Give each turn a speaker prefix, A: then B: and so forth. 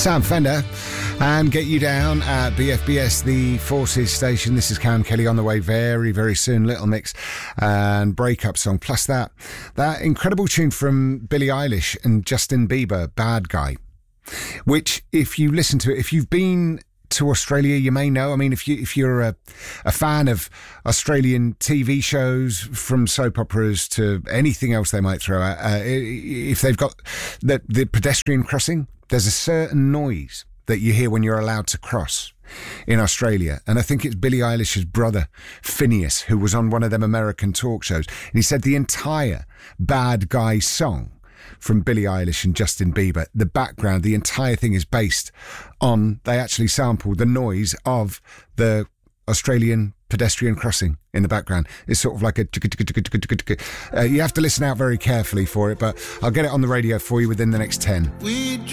A: Sam Fender and Get You Down at BFBS, the Forces station. This is Cam Kelly on the way very, very soon. Little Mix and breakup song. Plus that incredible tune from Billie Eilish and Justin Bieber, Bad Guy, which if you listen to it, if you've been to Australia, you may know. I mean, if you're a fan of Australian TV shows, from soap operas to anything else they might throw out, if they've got the pedestrian crossing, there's a certain noise that you hear when you're allowed to cross in Australia. And I think it's Billie Eilish's brother, Phineas, who was on one of them American talk shows. And he said the entire Bad Guy song from Billie Eilish and Justin Bieber, the background, the entire thing is based on, they actually sampled the noise of the Australian pedestrian crossing in the background. It's sort of like a... you have to listen out very carefully for it, but I'll get it on the radio for you within the next 10.